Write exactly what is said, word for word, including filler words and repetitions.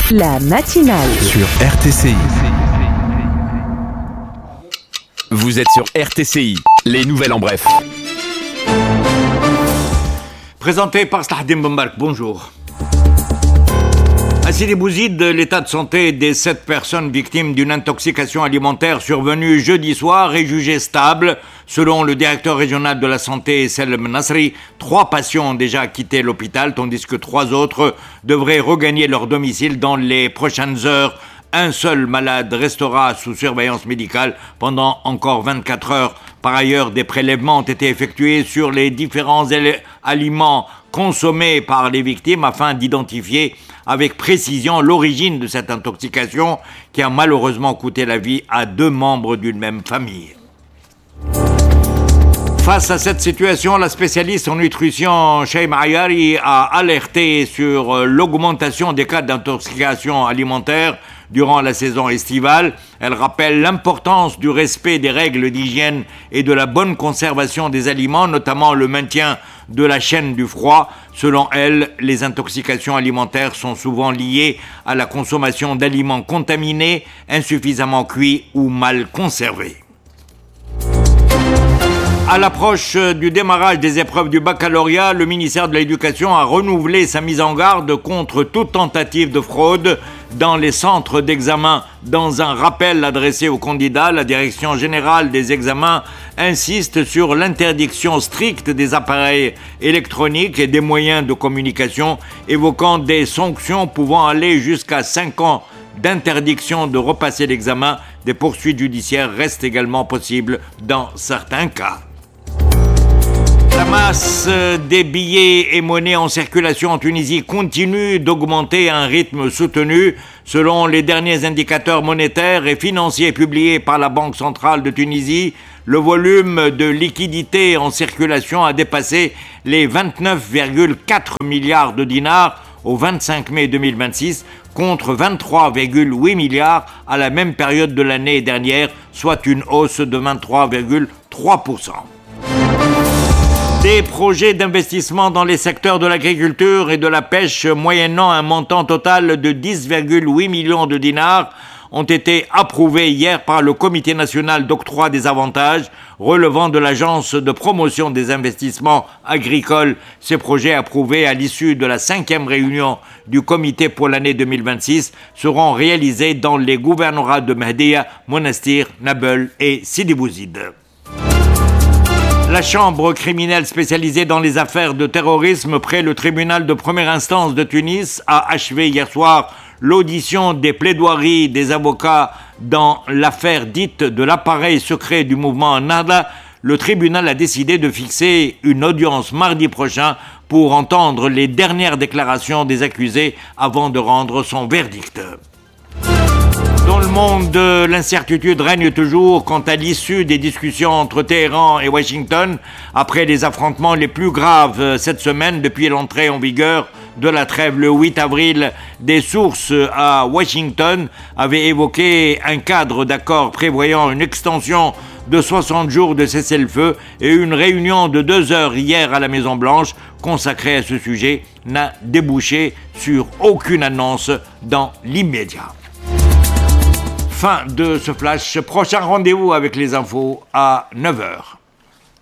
La matinale sur R T C I. Vous êtes sur R T C I, les nouvelles en bref. Présenté par Slahdin Bombark, bonjour. À Sidi Bouzid, l'état de santé des sept personnes victimes d'une intoxication alimentaire survenue jeudi soir est jugé stable. Selon le directeur régional de la santé, Selem Nasri, trois patients ont déjà quitté l'hôpital, tandis que trois autres devraient regagner leur domicile dans les prochaines heures. Un seul malade restera sous surveillance médicale pendant encore vingt-quatre heures. Par ailleurs, des prélèvements ont été effectués sur les différents aliments consommés par les victimes afin d'identifier avec précision l'origine de cette intoxication qui a malheureusement coûté la vie à deux membres d'une même famille. Face à cette situation, la spécialiste en nutrition Shaima Ayari a alerté sur l'augmentation des cas d'intoxication alimentaire durant la saison estivale. Elle rappelle l'importance du respect des règles d'hygiène et de la bonne conservation des aliments, notamment le maintien de la chaîne du froid. Selon elle, les intoxications alimentaires sont souvent liées à la consommation d'aliments contaminés, insuffisamment cuits ou mal conservés. À l'approche du démarrage des épreuves du baccalauréat, le ministère de l'Éducation a renouvelé sa mise en garde contre toute tentative de fraude dans les centres d'examen. Dans un rappel adressé aux candidats, la Direction générale des examens insiste sur l'interdiction stricte des appareils électroniques et des moyens de communication, évoquant des sanctions pouvant aller jusqu'à cinq ans d'interdiction de repasser l'examen. Des poursuites judiciaires restent également possibles dans certains cas. La masse des billets et monnaies en circulation en Tunisie continue d'augmenter à un rythme soutenu. Selon les derniers indicateurs monétaires et financiers publiés par la Banque centrale de Tunisie, le volume de liquidités en circulation a dépassé les vingt-neuf virgule quatre milliards de dinars au vingt-cinq mai deux mille vingt-six contre vingt-trois virgule huit milliards à la même période de l'année dernière, soit une hausse de vingt-trois virgule trois pour cent. Des projets d'investissement dans les secteurs de l'agriculture et de la pêche moyennant un montant total de dix virgule huit millions de dinars ont été approuvés hier par le Comité national d'octroi des avantages relevant de l'Agence de promotion des investissements agricoles. Ces projets approuvés à l'issue de la cinquième réunion du comité pour l'année deux mille vingt-six seront réalisés dans les gouvernorats de Mehdia, Monastir, Nabeul et Sidi Bouzid. La chambre criminelle spécialisée dans les affaires de terrorisme près le tribunal de première instance de Tunis a achevé hier soir l'audition des plaidoiries des avocats dans l'affaire dite de l'appareil secret du mouvement Nahda. Le tribunal a décidé de fixer une audience mardi prochain pour entendre les dernières déclarations des accusés avant de rendre son verdict. Dans le monde, l'incertitude règne toujours quant à l'issue des discussions entre Téhéran et Washington après les affrontements les plus graves cette semaine depuis l'entrée en vigueur de la trêve le huit avril. Des sources à Washington avaient évoqué un cadre d'accord prévoyant une extension de soixante jours de cessez-le-feu et une réunion de deux heures hier à la Maison-Blanche consacrée à ce sujet n'a débouché sur aucune annonce dans l'immédiat. Fin de ce flash. Prochain rendez-vous avec les infos à neuf heures.